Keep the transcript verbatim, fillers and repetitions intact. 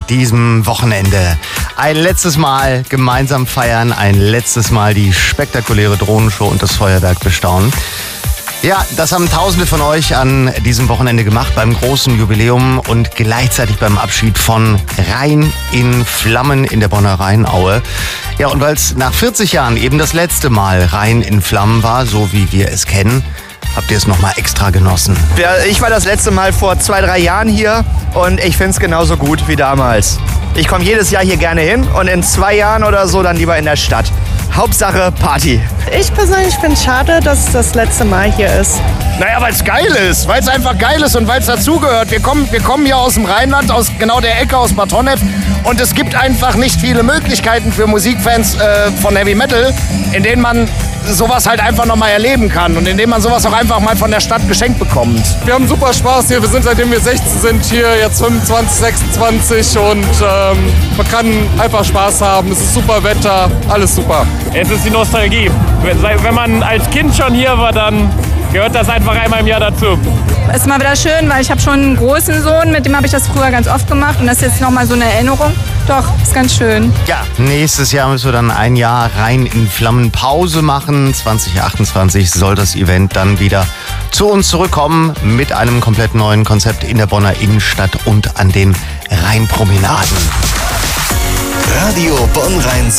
diesem Wochenende. Ein letztes Mal gemeinsam feiern, ein letztes Mal die spektakuläre Drohnenshow und das Feuerwerk bestaunen. Ja, das haben Tausende von euch an diesem Wochenende gemacht beim großen Jubiläum und gleichzeitig beim Abschied von Rhein in Flammen in der Bonner Rheinaue. Ja, und weil es nach vierzig Jahren eben das letzte Mal Rhein in Flammen war, so wie wir es kennen, habt ihr es nochmal extra genossen. Ja, ich war das letzte Mal vor zwei, drei Jahren hier und ich finde es genauso gut wie damals. Ich komme jedes Jahr hier gerne hin und in zwei Jahren oder so dann lieber in der Stadt. Hauptsache Party. Ich persönlich finde es schade, dass es das letzte Mal hier ist. Naja, weil es geil ist, weil es einfach geil ist und weil es dazugehört. Wir kommen, wir kommen hier aus dem Rheinland, aus genau der Ecke, aus Bad Honnef. Und es gibt einfach nicht viele Möglichkeiten für Musikfans äh, von Heavy Metal, in denen man sowas halt einfach nochmal erleben kann und in denen man sowas auch einfach mal von der Stadt geschenkt bekommt. Wir haben super Spaß hier. Wir sind, seitdem wir sechzehn sind, hier jetzt fünfundzwanzig, sechsundzwanzig und ähm, man kann einfach Spaß haben. Es ist super Wetter, alles super. Es ist die Nostalgie. Wenn man als Kind schon hier war, dann gehört das einfach einmal im Jahr dazu. Es ist mal wieder schön, weil ich habe schon einen großen Sohn, mit dem habe ich das früher ganz oft gemacht und das ist jetzt nochmal so eine Erinnerung. Doch, ist ganz schön. Ja, nächstes Jahr müssen wir dann ein Jahr Rhein in Flammen Pause machen. zwanzig achtundzwanzig soll das Event dann wieder zu uns zurückkommen mit einem komplett neuen Konzept in der Bonner Innenstadt und an den Rheinpromenaden. Radio Bonn-Rhein